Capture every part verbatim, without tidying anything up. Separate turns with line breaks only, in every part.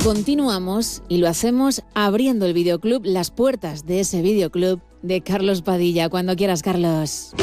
Continuamos y lo hacemos abriendo el videoclub, las puertas de ese videoclub de Carlos Padilla. Cuando quieras, Carlos.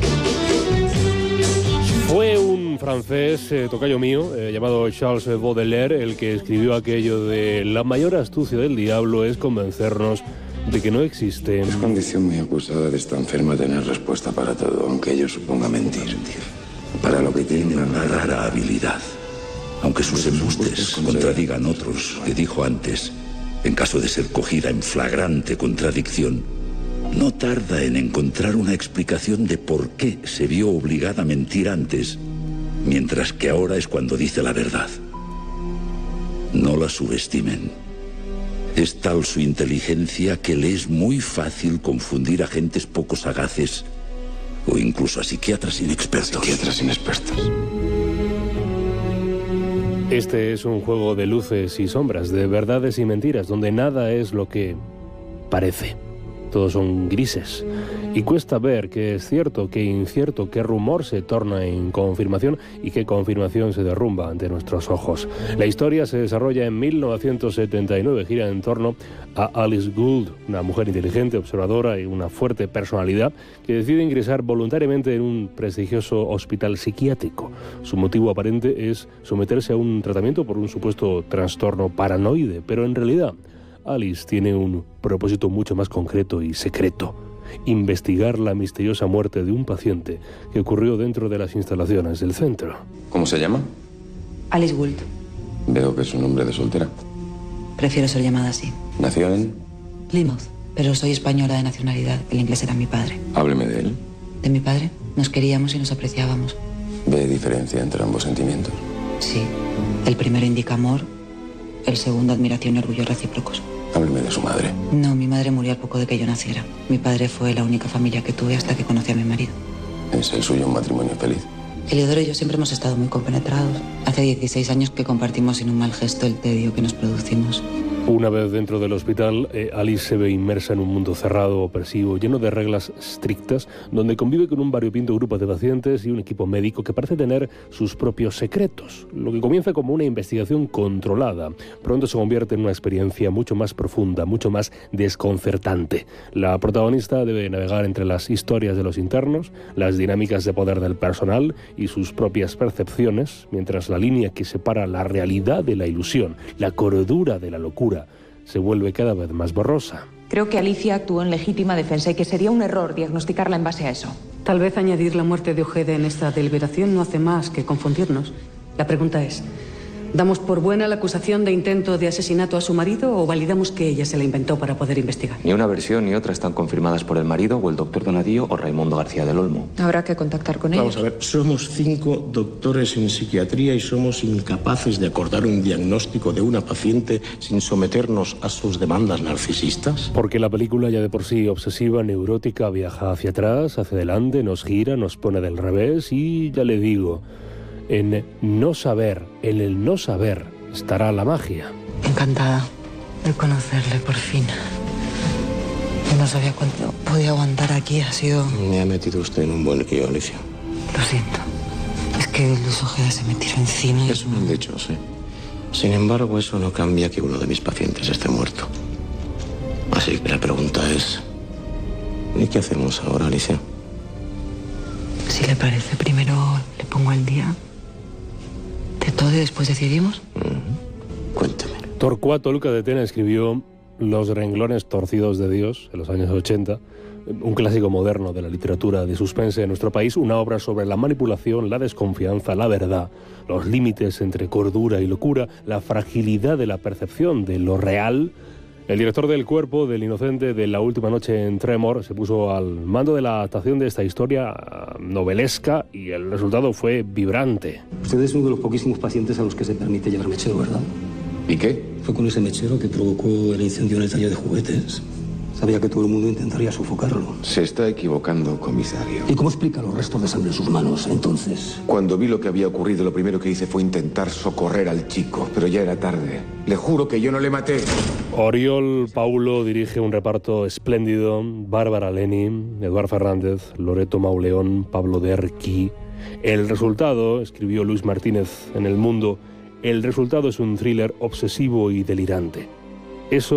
Fue un francés, eh, tocayo mío, eh, llamado Charles Baudelaire, el que escribió aquello de: la mayor astucia del diablo es convencernos de que no existe.
Es condición muy acusada de esta enferma tener respuesta para todo, aunque ello suponga mentir. Para lo que tiene una rara habilidad. Aunque sus embustes contradigan otros que dijo antes, en caso de ser cogida en flagrante contradicción, no tarda en encontrar una explicación de por qué se vio obligada a mentir antes, mientras que ahora es cuando dice la verdad. No la subestimen. Es tal su inteligencia que le es muy fácil confundir a gentes poco sagaces o incluso a psiquiatras inexpertos.
Psiquiatras inexpertos.
Este es un juego de luces y sombras, de verdades y mentiras, donde nada es lo que parece. Todos son grises. Y cuesta ver qué es cierto, qué incierto, qué rumor se torna en confirmación y qué confirmación se derrumba ante nuestros ojos. La historia se desarrolla en mil novecientos setenta y nueve, gira en torno a Alice Gould, una mujer inteligente, observadora y una fuerte personalidad que decide ingresar voluntariamente en un prestigioso hospital psiquiátrico. Su motivo aparente es someterse a un tratamiento por un supuesto trastorno paranoide, pero en realidad Alice tiene un propósito mucho más concreto y secreto: investigar la misteriosa muerte de un paciente que ocurrió dentro de las instalaciones del centro.
¿Cómo se llama?
Alice Gould.
Veo que es un nombre de soltera.
Prefiero ser llamada así.
¿Nació en?
Plymouth, pero soy española de nacionalidad. El inglés era mi padre.
Hábleme de él.
¿De mi padre? Nos queríamos y nos apreciábamos.
¿Ve diferencia entre ambos sentimientos?
Sí. El primero indica amor, el segundo admiración y orgullo recíprocos.
Hábleme de su madre.
No, mi madre murió al poco de que yo naciera. Mi padre fue la única familia que tuve hasta que conocí a mi marido.
¿Es el suyo un matrimonio feliz?
Eleodoro y yo siempre hemos estado muy compenetrados. Hace dieciséis años que compartimos sin un mal gesto el tedio que nos producimos.
Una vez dentro del hospital, eh, Alice se ve inmersa en un mundo cerrado, opresivo, lleno de reglas estrictas, donde convive con un variopinto grupo de pacientes y un equipo médico que parece tener sus propios secretos. Lo que comienza como una investigación controlada, pronto se convierte en una experiencia mucho más profunda, mucho más desconcertante. La protagonista debe navegar entre las historias de los internos, las dinámicas de poder del personal y sus propias percepciones, mientras la línea que separa la realidad de la ilusión, la cordura de la locura, se vuelve cada vez más borrosa.
Creo que Alicia actuó en legítima defensa y que sería un error diagnosticarla en base a eso.
Tal vez añadir la muerte de Ojeda en esta deliberación no hace más que confundirnos. La pregunta es, ¿damos por buena la acusación de intento de asesinato a su marido o validamos que ella se la inventó para poder investigar?
Ni una versión ni otra están confirmadas por el marido o el doctor Donadío o Raimundo García del Olmo.
Habrá que contactar con ellos.
Vamos a ver, somos cinco doctores en psiquiatría y somos incapaces de acordar un diagnóstico de una paciente sin someternos a sus demandas narcisistas.
Porque la película, ya de por sí obsesiva, neurótica, viaja hacia atrás, hacia adelante, nos gira, nos pone del revés y, ya le digo, en no saber, en el no saber, estará la magia.
Encantada de conocerle, por fin. Yo no sabía cuánto podía aguantar aquí, ha sido...
Me ha metido usted en un buen lío, Alicia.
Lo siento. Es que Luis Ojeda se me tiró encima y...
Eso me han dicho, sí. Sin embargo, eso no cambia que uno de mis pacientes esté muerto. Así que la pregunta es... ¿y qué hacemos ahora, Alicia?
Si le parece, primero le pongo al día de todo y después decidimos.
Mm-hmm. Cuénteme.
Torcuato Luca de Tena escribió Los renglones torcidos de Dios en los años ochenta, un clásico moderno de la literatura de suspense en nuestro país, una obra sobre la manipulación, la desconfianza, la verdad, los límites entre cordura y locura, la fragilidad de la percepción de lo real. El director del Cuerpo del Inocente de La última noche en Tremor se puso al mando de la adaptación de esta historia novelesca y el resultado fue vibrante.
Usted es uno de los poquísimos pacientes a los que se permite llevar mechero, ¿verdad?
¿Y qué?
Fue con ese mechero que provocó el incendio en el taller de juguetes. Sabía que todo el mundo intentaría sofocarlo.
Se está equivocando, comisario.
¿Y cómo explica los restos de sangre en sus manos, entonces?
Cuando vi lo que había ocurrido, lo primero que hice fue intentar socorrer al chico, pero ya era tarde. Le juro que yo no le maté.
Oriol Paulo dirige un reparto espléndido. Bárbara Leni, Eduard Fernández, Loreto Mauleón, Pablo Derqui. El resultado, escribió Luis Martínez en El Mundo, el resultado es un thriller obsesivo y delirante. Eso